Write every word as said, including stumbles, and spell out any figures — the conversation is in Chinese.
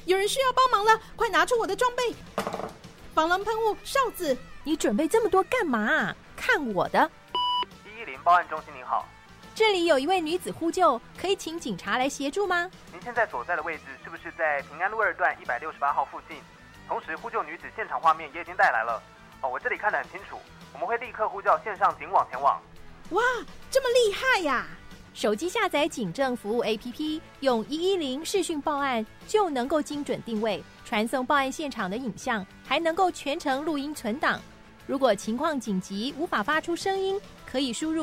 有人需要帮忙了，快拿出我的装备！防狼喷雾、哨子。 你准备这么多干嘛？看我的！ 一一零报案中心您好， 这里有一位女子呼救，可以请警察来协助吗？ 您现在所在的位置是不是在平安路二段一百六十八号附近？同时呼救女子现场画面也已经带来了。哦，我这里看得很清楚，我们会立刻呼叫线上警网前往。 哇，这么厉害呀！ 手机下载警政服务 A P P， 用一一零视讯报案就能够精准定位，传送报案现场的影像，还能够全程录音存档。如果情况紧急无法发出声音，可以输入